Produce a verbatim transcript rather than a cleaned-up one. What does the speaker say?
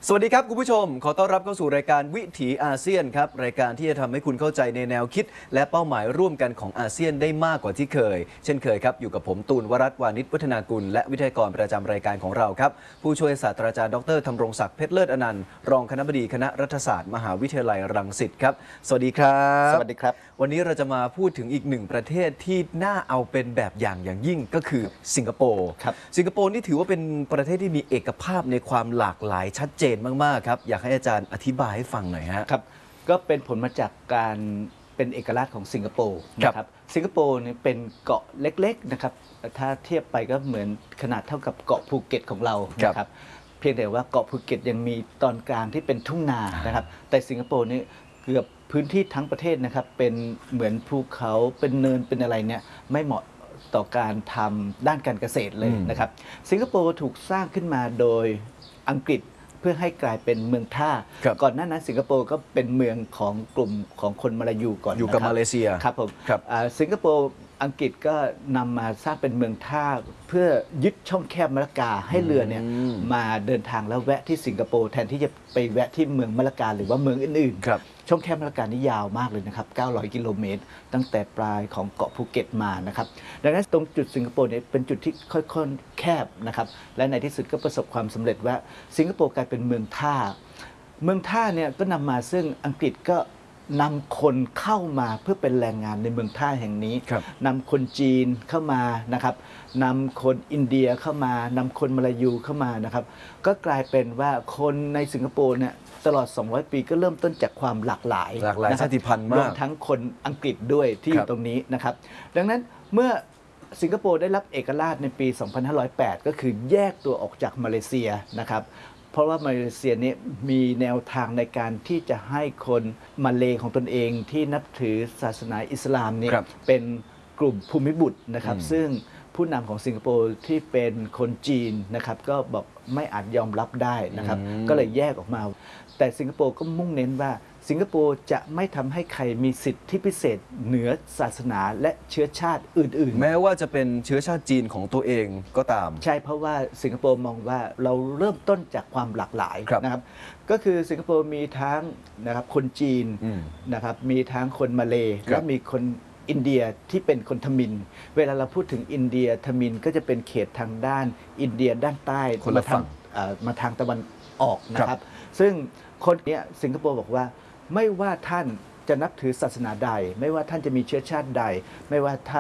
สวัสดีครับคุณผู้ชมขอต้อนรับเข้าสู่รายการวิถีอาเซียนครับรายการที่จะทำให้คุณเข้าใจในแนวคิดและเป้าหมายร่วมกันของอาเซียนได้มากกว่าที่เคยเช่นเคยครับอยู่กับผมตูนวรัตน์วานิชวัฒนากุลและวิทยากรประจำรายการของเราครับผู้ช่วยศาสตราจารย์ดรธำรงศักดิ์เพชรเลิศอนันต์รองคณบดีคณะรัฐศาสตร์มหาวิทยาลัยรังสิตครับสวัสดีครับสวัสดีครับวันนี้เราจะมาพูดถึงอีกหนึ่งประเทศที่น่าเอาเป็นแบบอย่างอย่างยิ่งก็คือสิงคโปร์ครับสิงคโปร์นี่ถือว่าเป็นประเทศที่มีเอกภาพในความหลากหลายชัดเจนมากๆครับอยากให้อาจารย์อธิบายให้ฟังหน่อยฮะครับก็เป็นผลมาจากการเป็นเอกลักษณ์ของสิงคโปร์นะครับสิงคโปร์เนี่ยเป็นเกาะเล็กๆนะครับถ้าเทียบไปก็เหมือนขนาดเท่ากับเกาะภูเก็ตของเรานะครับเพียงแต่ว่าเกาะภูเก็ตยังมีตอนกลางที่เป็นทุ่งนานะครับแต่สิงคโปร์นี่เกือบพื้นที่ทั้งประเทศนะครับเป็นเหมือนภูเขาเป็นเนินเป็นอะไรเนี่ยไม่เหมาะต่อการทำด้านการเกษตรเลยนะครับสิงคโปร์ถูกสร้างขึ้นมาโดยอังกฤษเพื่อให้กลายเป็นเมืองท่าก่อนหน้านั้นสิงคโปร์ก็เป็นเมืองของกลุ่มของคนมาลายูก่อนอยู่กับมาเลเซียครับผมสิงคโปร์อังกฤษก็นำมาสร้างเป็นเมืองท่าเพื่อยึดช่องแคบมะละกาให้เรือเนี่ยมาเดินทางแล้วแวะที่สิงคโปร์แทนที่จะไปแวะที่เมืองมะละกาหรือว่าเมืองอื่นๆช่องแคบมะละกานี่ยาวมากเลยนะครับเก้าร้อยกิโลเมตรตั้งแต่ปลายของเกาะภูเก็ตมานะครับดังนั้นตรงจุดสิงคโปร์เนี่ยเป็นจุดที่ค่อยๆแคบนะครับและในที่สุดก็ประสบความสำเร็จว่าสิงคโปร์กลายเป็นเมืองท่าเมืองท่าเนี่ยก็นำมาซึ่งอังกฤษก็นำคนเข้ามาเพื่อเป็นแรงงานในเมืองท่าแห่งนี้นำคนจีนเข้ามานะครับนำคนอินเดียเข้ามานำคนมาลายูเข้ามานะครับก็กลายเป็นว่าคนในสิงคโปร์เนี่ยตลอดสองร้อยปีก็เริ่มต้นจากความหลากหลายหลากหลายชาติพันธุ์มากรวมทั้งคนอังกฤษด้วยที่อยู่ตรงนี้นะครับดังนั้นเมื่อสิงคโปร์ได้รับเอกราชในปี สองพันห้าร้อยแปด ก็คือแยกตัวออกจากมาเลเซียนะครับเพราะว่ามาเลเซียนี้มีแนวทางในการที่จะให้คนมาเลของตนเองที่นับถือศาสนาอิสลามเนี่ยเป็นกลุ่มภูมิบุตรนะครับซึ่งผู้นำของสิงคโปร์ที่เป็นคนจีนนะครับก็บอกไม่อาจยอมรับได้นะครับก็เลยแยกออกมาแต่สิงคโปร์ก็มุ่งเน้นว่าสิงคโปร์จะไม่ทำให้ใครมีสิทธิพิเศษเหนือศาสนาและเชื้อชาติอื่นๆแม้ว่าจะเป็นเชื้อชาติจีนของตัวเองก็ตามใช่เพราะว่าสิงคโปร์มองว่าเราเริ่มต้นจากความหลากหลายนะครับก็คือสิงคโปร์มีทั้งนะครับคนจีนนะครับมีทั้งคนมาเลและมีคนอินเดียที่เป็นคนทมิฬเวลาเราพูดถึงอินเดียทมิฬก็จะเป็นเขตทางด้านอินเดียด้านใต้มาทางมาทางตะวันออกนะครับซึ่งคนนี้สิงคโปร์บอกว่าไม่ว่าท่านจะนับถือศาสนาใดไม่ว่าท่านจะมีเชื้อชาติใดไม่ว่าท่าน